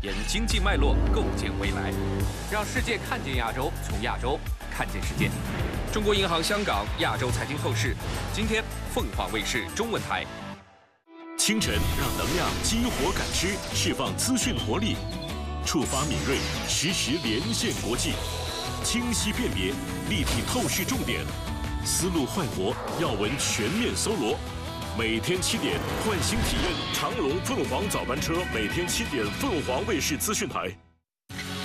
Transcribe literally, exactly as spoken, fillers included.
沿经济脉络构建未来，让世界看见亚洲，从亚洲看见世界。中国银行香港亚洲财经透视，今天凤凰卫视中文台。 清晨让能量激活感知，释放资讯活力，触发敏锐，实时连线国际，清晰辨别，立体透视重点，思路焕活，要闻全面搜罗。每天七点，唤醒体验长龙凤凰早班车，每天七点，凤凰卫视资讯台。